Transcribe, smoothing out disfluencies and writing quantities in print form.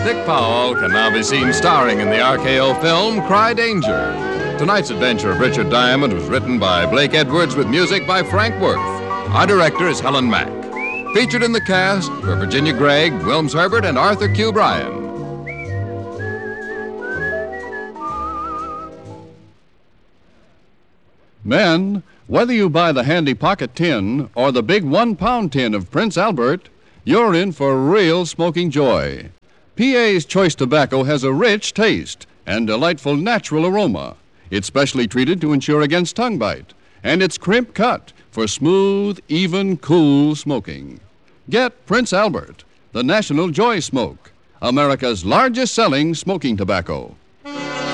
Dick Powell can now be seen starring in the RKO film Cry Danger. Tonight's adventure of Richard Diamond was written by Blake Edwards with music by Frank Worth. Our director is Helen Mack. Featured in the cast were Virginia Gregg, Wilms Herbert, and Arthur Q. Bryan. Men, whether you buy the handy pocket tin or the big 1-pound tin of Prince Albert, you're in for real smoking joy. PA's Choice Tobacco has a rich taste and delightful natural aroma. It's specially treated to ensure against tongue bite, and it's crimp cut for smooth, even, cool smoking. Get Prince Albert, the National Joy Smoke, America's largest selling smoking tobacco.